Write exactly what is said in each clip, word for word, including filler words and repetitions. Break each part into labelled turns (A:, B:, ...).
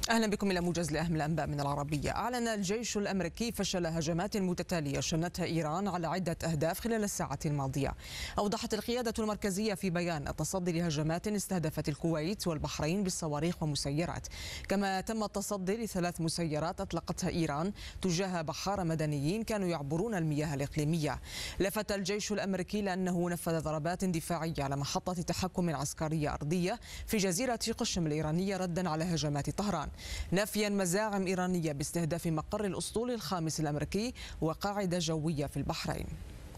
A: أهلا بكم إلى موجز لأهم الأنباء من العربية. أعلن الجيش الأمريكي فشل هجمات متتالية شنتها إيران على عدة أهداف خلال الساعات الماضية. أوضحت القيادة المركزية في بيان التصدي لهجمات استهدفت الكويت والبحرين بالصواريخ ومسيرات، كما تم التصدي لثلاث مسيرات أطلقتها إيران تجاه بحارة مدنيين كانوا يعبرون المياه الإقليمية. لفت الجيش الأمريكي لأنه نفذ ضربات دفاعية على محطة تحكم عسكرية أرضية في جزيرة قشم الإيرانية ردا على هجمات طهران، نافيا مزاعم إيرانية باستهداف مقر الأسطول الخامس الأمريكي وقاعدة جوية في البحرين.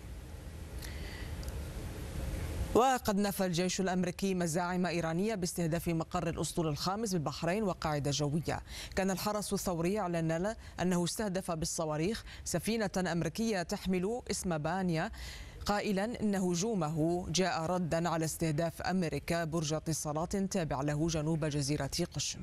A: وقد نفى الجيش الأمريكي مزاعم إيرانية باستهداف مقر الأسطول الخامس بالبحرين وقاعدة جوية. كان الحرس الثوري أعلن أنه استهدف بالصواريخ سفينة أمريكية تحمل اسم بانيا، قائلا إن هجومه جاء ردا على استهداف أمريكا برج اتصالات تابع له جنوب جزيرة قشم.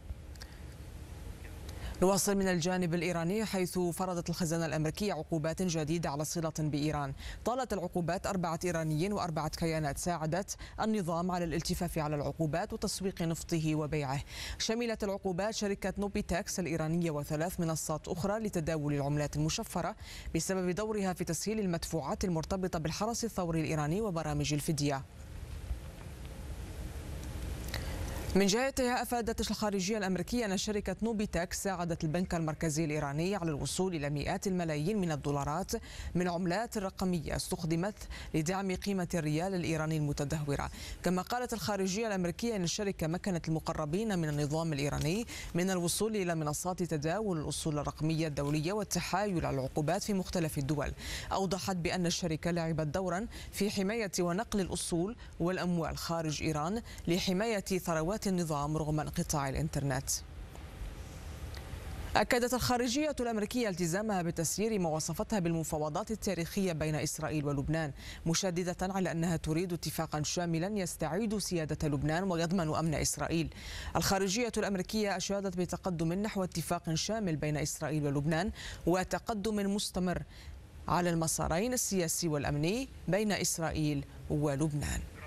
A: نواصل من الجانب الإيراني، حيث فرضت الخزانة الأمريكية عقوبات جديدة على صلة بإيران. طالت العقوبات أربعة إيرانيين وأربعة كيانات ساعدت النظام على الالتفاف على العقوبات وتسويق نفطه وبيعه. شملت العقوبات شركة نوبيتكس الإيرانية وثلاث منصات أخرى لتداول العملات المشفرة بسبب دورها في تسهيل المدفوعات المرتبطة بالحرس الثوري الإيراني وبرامج الفدية. من جهتها أفادت الخارجية الأمريكية أن شركة نوبيتكس ساعدت البنك المركزي الإيراني على الوصول إلى مئات الملايين من الدولارات من عملات رقمية استخدمت لدعم قيمة الريال الإيراني المتدهورة. كما قالت الخارجية الأمريكية أن الشركة مكنت المقربين من النظام الإيراني من الوصول إلى منصات تداول الأصول الرقمية الدولية والتحايل على العقوبات في مختلف الدول. أوضحت بأن الشركة لعبت دورا في حماية ونقل الأصول والأموال خارج إيران لحماية ثروات النظام رغم انقطاع الإنترنت. أكدت الخارجية الأمريكية التزامها بتسيير ما وصفتها بالمفاوضات التاريخية بين إسرائيل ولبنان، مشددة على أنها تريد اتفاقا شاملا يستعيد سيادة لبنان ويضمن أمن إسرائيل. الخارجية الأمريكية أشادت بتقدم نحو اتفاق شامل بين إسرائيل ولبنان وتقدم مستمر على المسارين السياسي والأمني بين إسرائيل ولبنان.